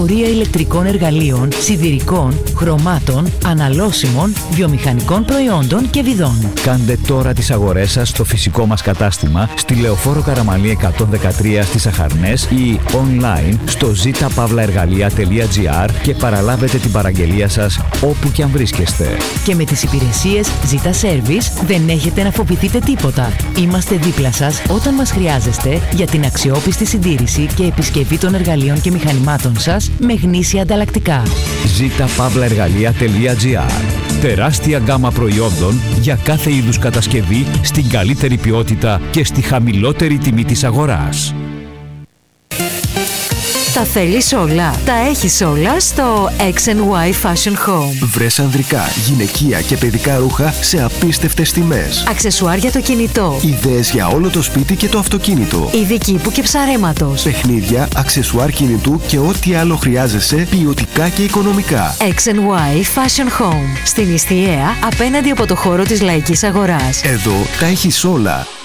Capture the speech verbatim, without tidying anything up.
Πορεία ηλεκτρικών εργαλείων, σιδηρικών, χρωμάτων, αναλώσιμων, βιομηχανικών προϊόντων και βιδών. Κάντε τώρα τις αγορές σας στο φυσικό μας κατάστημα στη Λεωφόρο Καραμαλή εκατόν δεκατρία στις Αχαρνές ή online στο ζήτα παύλα εργαλεία τελεία τζι άρ και παραλάβετε την παραγγελία σας όπου και αν βρίσκεστε. Και με τις υπηρεσίες Zeta Service δεν έχετε να φοβηθείτε τίποτα. Είμαστε δίπλα σας όταν μας χρειάζεστε για την αξιόπιστη συντήρηση και επισκευή των εργαλείων και μηχανημάτων σας με γνήσια ανταλλακτικά. ζήτα παύλα εργαλεία τελεία τζι άρ. Τεράστια γκάμα προϊόντων για κάθε είδους κατασκευή στην καλύτερη ποιότητα και στη χαμηλότερη τιμή της αγοράς. Τα θέλεις όλα, τα έχεις όλα στο X and Y Fashion Home. Βρες ανδρικά, γυναικεία και παιδικά ρούχα σε απίστευτες τιμές. Αξεσουάρ για το κινητό. Ιδέες για όλο το σπίτι και το αυτοκίνητο. Είδη κήπου και ψαρέματος. Παιχνίδια, αξεσουάρ κινητού και ό,τι άλλο χρειάζεσαι ποιοτικά και οικονομικά. X and Y Fashion Home. Στην Ιστιαία, απέναντι από το χώρο της Λαϊκής Αγοράς. Εδώ τα έχεις όλα.